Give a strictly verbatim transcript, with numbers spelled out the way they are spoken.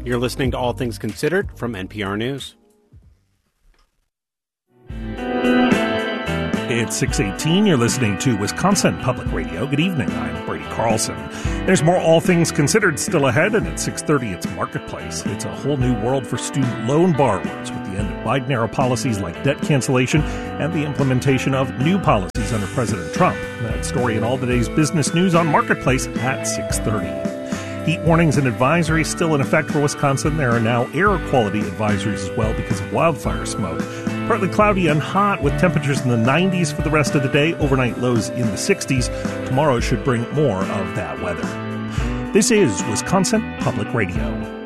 You're listening to All Things Considered from N P R News. It's six eighteen. You're listening to Wisconsin Public Radio. Good evening. I'm Brady Carlson. There's more All Things Considered still ahead, and at six thirty, it's Marketplace. It's a whole new world for student loan borrowers with the end of Biden-era policies like debt cancellation and the implementation of new policies under President Trump. That story and all today's business news on Marketplace at six thirty. Heat warnings and advisories still in effect for Wisconsin. There are now air quality advisories as well because of wildfire smoke. Partly cloudy and hot with temperatures in the nineties for the rest of the day. Overnight lows in the sixties. Tomorrow should bring more of that weather. This is Wisconsin Public Radio.